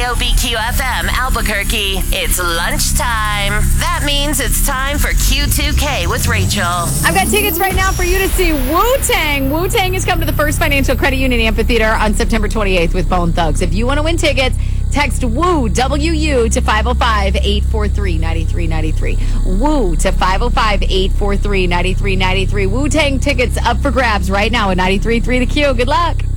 KOBQ-FM Albuquerque. It's lunchtime. That means it's time for Q2K with Rachel. I've got tickets right now for you to see Wu-Tang. Wu-Tang is coming to the First Financial Credit Union Amphitheater on September 28th with Bone Thugs. If you want to win tickets, text WOO, W-U, to 505-843-9393. WOO to 505-843-9393. Wu-Tang tickets up for grabs right now at 93.3 The Q. Good luck.